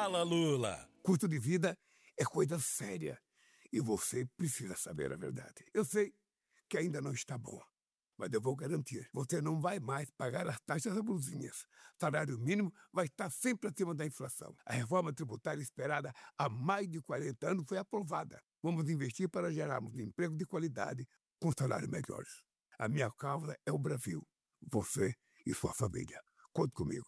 Fala, Lula! Custo de vida é coisa séria e você precisa saber a verdade. Eu sei que ainda não está bom, mas eu vou garantir, você não vai mais pagar as taxas abusivas. Salário mínimo vai estar sempre acima da inflação. A reforma tributária esperada há mais de 40 anos foi aprovada. Vamos investir para gerarmos emprego de qualidade com salários melhores. A minha causa é o Brasil, você e sua família. Conte comigo.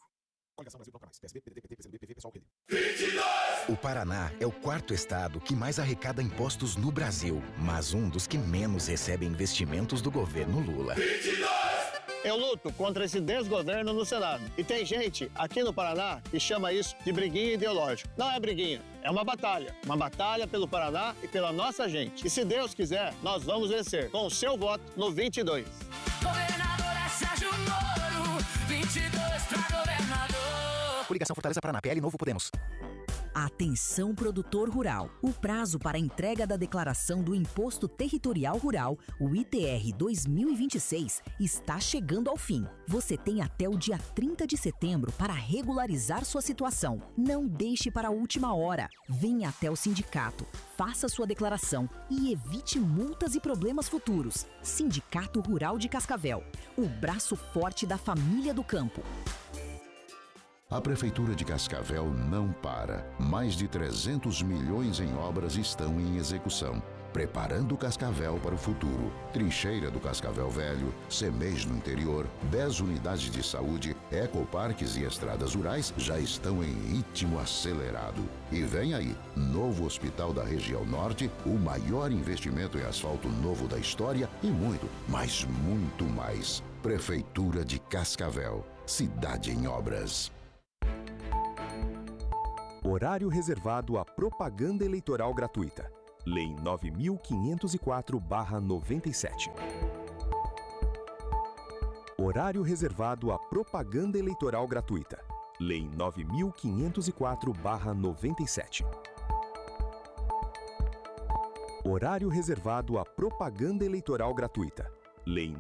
O Paraná é o quarto estado que mais arrecada impostos no Brasil, mas um dos que menos recebe investimentos do governo Lula. Eu luto contra esse desgoverno no Senado. E tem gente aqui no Paraná que chama isso de briguinha ideológica. Não é briguinha, é uma batalha. Uma batalha pelo Paraná e pela nossa gente. E se Deus quiser, nós vamos vencer com o seu voto no 22. Governador é Sérgio Moro, 22 pra governador. Coligação Fortaleza Paraná, PL Novo Podemos. Atenção, produtor rural. O prazo para a entrega da declaração do Imposto Territorial Rural, o ITR 2026, está chegando ao fim. Você tem até o dia 30 de setembro para regularizar sua situação. Não deixe para a última hora. Venha até o sindicato, faça sua declaração e evite multas e problemas futuros. Sindicato Rural de Cascavel, o braço forte da família do campo. A Prefeitura de Cascavel não para. Mais de 300 milhões em obras estão em execução, preparando Cascavel para o futuro. Trincheira do Cascavel Velho, CEMEIS no interior, 10 unidades de saúde, ecoparques e estradas rurais já estão em ritmo acelerado. E vem aí, novo hospital da região norte, o maior investimento em asfalto novo da história e muito, mas muito mais. Prefeitura de Cascavel, cidade em obras. Horário reservado à propaganda eleitoral gratuita. Lei 9.504/97. Horário reservado à propaganda eleitoral gratuita. Lei 9.504/97. Horário reservado à propaganda eleitoral gratuita. Lei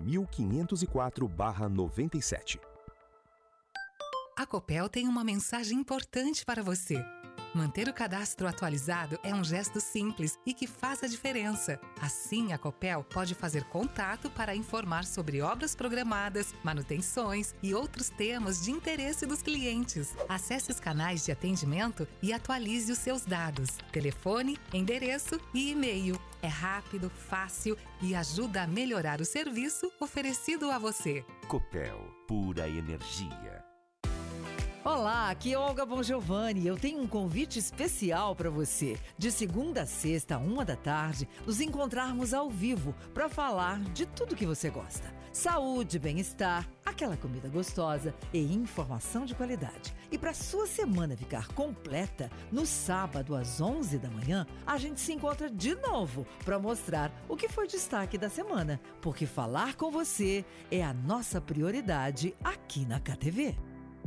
9.504/97. A Copel tem uma mensagem importante para você. Manter o cadastro atualizado é um gesto simples e que faz a diferença. Assim, a Copel pode fazer contato para informar sobre obras programadas, manutenções e outros temas de interesse dos clientes. Acesse os canais de atendimento e atualize os seus dados: telefone, endereço e e-mail. É rápido, fácil e ajuda a melhorar o serviço oferecido a você. Copel, pura energia. Olá, aqui é Olga Bongiovanni. Eu tenho um convite especial para você. De segunda a sexta, 13h, nos encontrarmos ao vivo para falar de tudo que você gosta. Saúde, bem-estar, aquela comida gostosa e informação de qualidade. E para sua semana ficar completa, no sábado às 11h, a gente se encontra de novo para mostrar o que foi destaque da semana. Porque falar com você é a nossa prioridade aqui na KTV.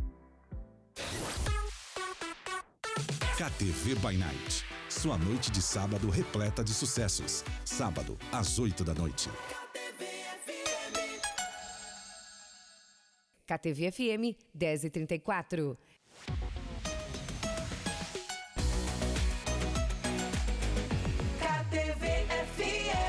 KTV by Night. Sua noite de sábado repleta de sucessos. Sábado, às 8h. KTV FM 10h34. KTV FM.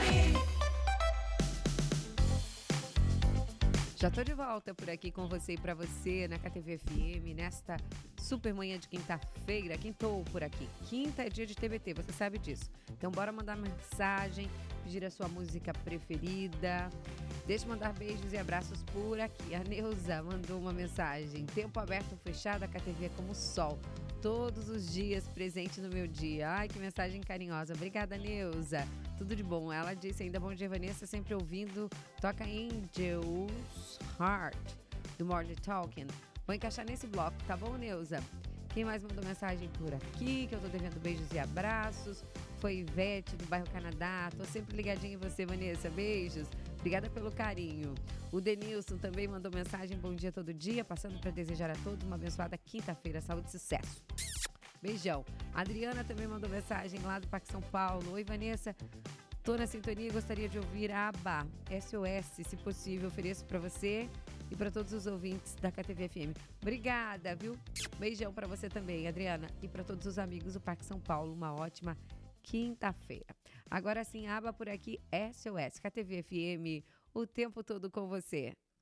Já tô de volta por aqui com você e pra você na KTV FM, nesta super manhã de quinta-feira. Quintou por aqui. Quinta é dia de TBT, você sabe disso. Então bora mandar mensagem, pedir a sua música preferida. Deixa eu mandar beijos e abraços por aqui. A Neuza mandou uma mensagem. Tempo aberto ou fechado, a KTV é como o sol. Todos os dias presente no meu dia. Ai, que mensagem carinhosa. Obrigada, Neuza. Tudo de bom. Ela disse ainda, bom dia, Vanessa, sempre ouvindo. Toca Angel's Heart, do More Talking. Vou encaixar nesse bloco, tá bom, Neuza? Quem mais mandou mensagem por aqui, que eu tô devendo beijos e abraços? Foi Ivete, do bairro Canadá. Tô sempre ligadinha em você, Vanessa. Beijos. Obrigada pelo carinho. O Denilson também mandou mensagem, bom dia todo dia, passando para desejar a todos uma abençoada quinta-feira, saúde e sucesso. Beijão. A Adriana também mandou mensagem lá do Parque São Paulo. Oi, Vanessa. Tô na sintonia e gostaria de ouvir a ABBA, SOS, se possível, ofereço para você e para todos os ouvintes da KTV FM. Obrigada, viu? Beijão para você também, Adriana, e para todos os amigos do Parque São Paulo. Uma ótima quinta-feira. Agora sim, aba por aqui, SOS, KTV FM, o tempo todo com você.